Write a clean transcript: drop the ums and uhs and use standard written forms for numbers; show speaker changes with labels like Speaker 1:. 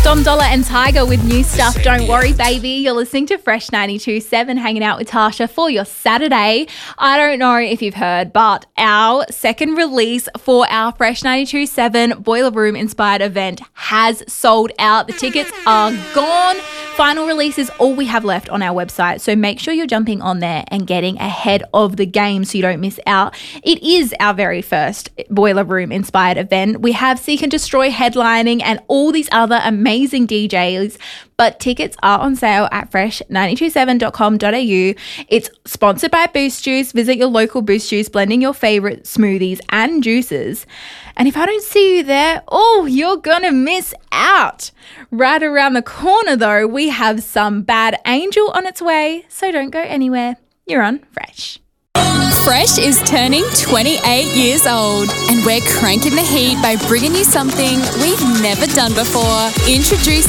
Speaker 1: Dom Dollar and Tiger with new stuff. Don't worry, baby. You're listening to Fresh 92.7, hanging out with Tasha for your Saturday. I don't know if you've heard, but our second release for our Fresh 92.7 Boiler Room inspired event has sold out. The tickets are gone. Final release is all we have left on our website, so make sure you're jumping on there and getting ahead of the game so you don't miss out. It is our very first Boiler Room inspired event. We have Seek and Destroy headlining and all these other amazing DJs, but tickets are on sale at fresh927.com.au. It's sponsored by Boost Juice. Visit your local Boost Juice, blending your favorite smoothies and juices. And if I don't see you there, you're gonna miss out. Right around the corner though, we have some Bad Angel on its way, so don't go anywhere. You're on Fresh.
Speaker 2: Fresh is turning 28 years old, and we're cranking the heat by bringing you something we've never done before. Introducing